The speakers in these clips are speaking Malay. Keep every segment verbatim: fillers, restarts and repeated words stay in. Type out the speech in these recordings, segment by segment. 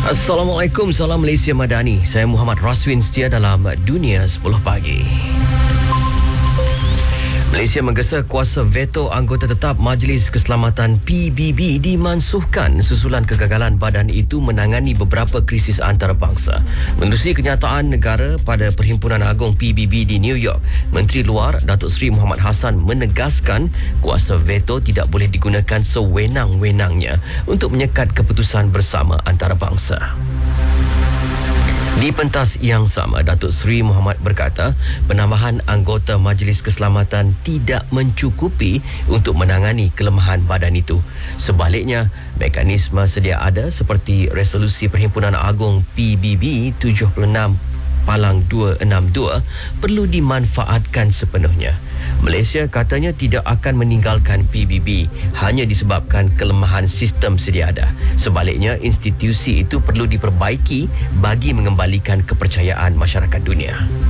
Assalamualaikum, salam Malaysia Madani. Saya Muhammad Raswin setia dalam Dunia sepuluh Pagi. Malaysia menggesa kuasa veto anggota tetap Majlis Keselamatan P B B dimansuhkan susulan kegagalan badan itu menangani beberapa krisis antarabangsa. Menerusi kenyataan negara pada Perhimpunan Agung P B B di New York, Menteri Luar Datuk Seri Muhammad Hassan menegaskan kuasa veto tidak boleh digunakan sewenang-wenangnya untuk menyekat keputusan bersama antarabangsa. Di pentas yang sama, Datuk Seri Muhammad berkata penambahan anggota Majlis Keselamatan tidak mencukupi untuk menangani kelemahan badan itu. Sebaliknya, mekanisme sedia ada seperti Resolusi Perhimpunan Agung P B B tujuh puluh enam Palang dua enam dua perlu dimanfaatkan sepenuhnya. Malaysia katanya tidak akan meninggalkan P B B hanya disebabkan kelemahan sistem sedia ada. Sebaliknya, institusi itu perlu diperbaiki bagi mengembalikan kepercayaan masyarakat dunia.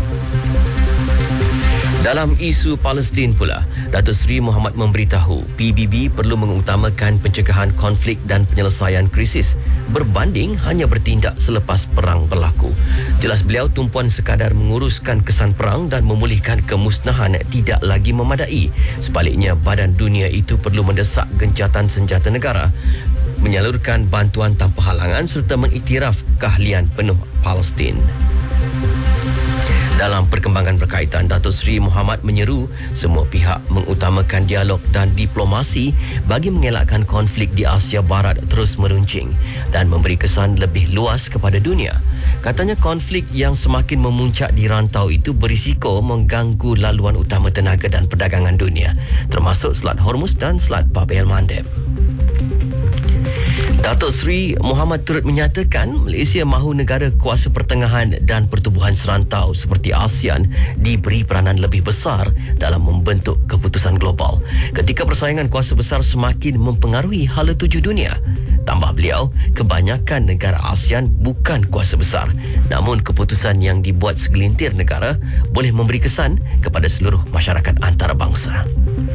Dalam isu Palestin pula, Datuk Seri Muhammad memberitahu P B B perlu mengutamakan pencegahan konflik dan penyelesaian krisis berbanding hanya bertindak selepas perang berlaku. Jelas beliau, tumpuan sekadar menguruskan kesan perang dan memulihkan kemusnahan tidak lagi memadai. Sebaliknya, badan dunia itu perlu mendesak gencatan senjata negara, menyalurkan bantuan tanpa halangan serta mengiktiraf keahlian penuh Palestin. Dalam perkembangan berkaitan, Datuk Seri Muhammad menyeru semua pihak mengutamakan dialog dan diplomasi bagi mengelakkan konflik di Asia Barat terus meruncing dan memberi kesan lebih luas kepada dunia. Katanya konflik yang semakin memuncak di rantau itu berisiko mengganggu laluan utama tenaga dan perdagangan dunia, termasuk Selat Hormuz dan Selat Bab el-Mandeb. Datuk Seri Muhammad turut menyatakan Malaysia mahu negara kuasa pertengahan dan pertubuhan serantau seperti ASEAN diberi peranan lebih besar dalam membentuk keputusan global ketika persaingan kuasa besar semakin mempengaruhi hala tuju dunia. Tambah beliau, kebanyakan negara ASEAN bukan kuasa besar, namun keputusan yang dibuat segelintir negara boleh memberi kesan kepada seluruh masyarakat antarabangsa.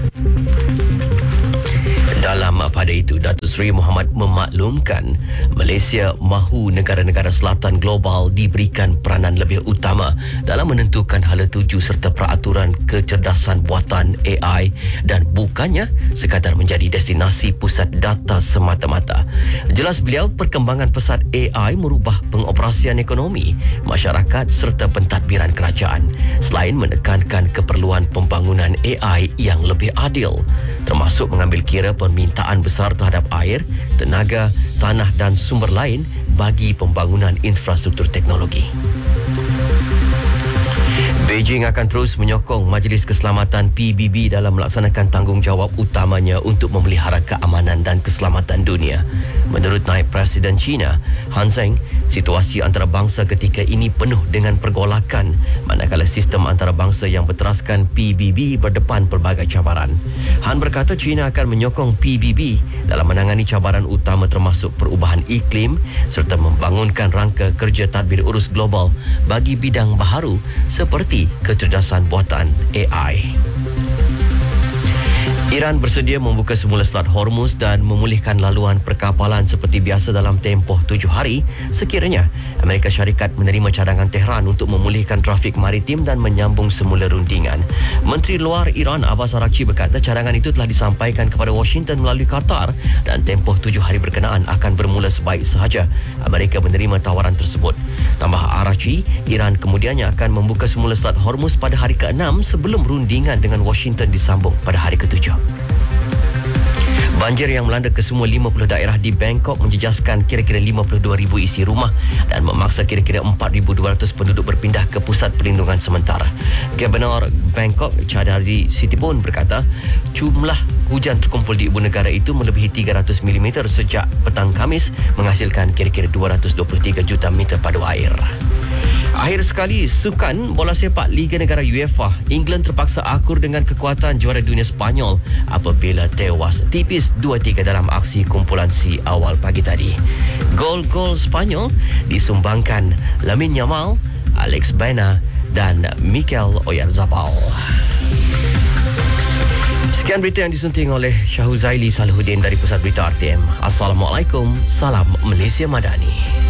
Dalam pada itu, Datuk Seri Muhammad memaklumkan Malaysia mahu negara-negara selatan global diberikan peranan lebih utama dalam menentukan hala tuju serta peraturan kecerdasan buatan A I dan bukannya sekadar menjadi destinasi pusat data semata-mata. Jelas beliau, perkembangan pesat A I merubah pengoperasian ekonomi, masyarakat serta pentadbiran kerajaan selain menekankan keperluan pembangunan A I yang lebih adil, termasuk mengambil kira permintaan besar terhadap air, tenaga, tanah dan sumber lain bagi pembangunan infrastruktur teknologi. Beijing akan terus menyokong Majlis Keselamatan P B B dalam melaksanakan tanggungjawab utamanya untuk memelihara keamanan dan keselamatan dunia. Menurut Naib Presiden China, Han Zheng, situasi antarabangsa ketika ini penuh dengan pergolakan manakala sistem antarabangsa yang berteraskan P B B berdepan pelbagai cabaran. Han berkata China akan menyokong P B B dalam menangani cabaran utama termasuk perubahan iklim serta membangunkan rangka kerja tadbir urus global bagi bidang baharu seperti kecerdasan buatan A I. Iran bersedia membuka semula Selat Hormuz dan memulihkan laluan perkapalan seperti biasa dalam tempoh tujuh hari sekiranya Amerika Syarikat menerima cadangan Tehran untuk memulihkan trafik maritim dan menyambung semula rundingan. Menteri Luar Iran Abbas Araghchi berkata cadangan itu telah disampaikan kepada Washington melalui Qatar dan tempoh tujuh hari berkenaan akan bermula sebaik sahaja Amerika menerima tawaran tersebut. Tambah Araghchi, Iran kemudiannya akan membuka semula Selat Hormuz pada hari keenam sebelum rundingan dengan Washington disambung pada hari ketujuh. Banjir yang melanda kesemua lima puluh daerah di Bangkok menjejaskan kira-kira lima puluh dua ribu isi rumah dan memaksa kira-kira empat ribu dua ratus penduduk berpindah ke pusat perlindungan sementara. Gubernur Bangkok, Chadari Sitipun berkata jumlah hujan terkumpul di ibu negara itu melebihi tiga ratus milimeter sejak petang Khamis, menghasilkan kira-kira dua ratus dua puluh tiga juta meter padu air. Akhir sekali, sukan bola sepak Liga Negara UEFA, England terpaksa akur dengan kekuatan juara dunia Sepanyol apabila tewas tipis dua tiga dalam aksi kumpulan C awal pagi tadi. Gol-gol Sepanyol disumbangkan Lamine Yamal, Alex Baena dan Mikel Oyarzabal. Sekian berita yang disunting oleh Syahuzaili Salahuddin dari Pusat Berita R T M. Assalamualaikum, salam Malaysia Madani.